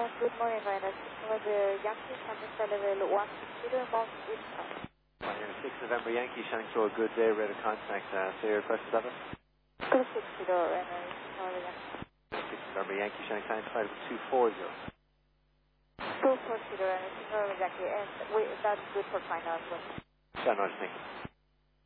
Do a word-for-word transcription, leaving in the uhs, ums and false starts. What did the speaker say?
Good morning, Ryanair. Was the Yankee Sunday level one six zero Mount Windsor. six November Yankee, shining through a good day, rate of contact, uh, say your request is over. two six zero Ryanair, Northern. six November Yankee, shining time, flight two four zero. two four zero Ryanair, Northern Yankee, and we, that's good for final as well. Yeah, no, thank you.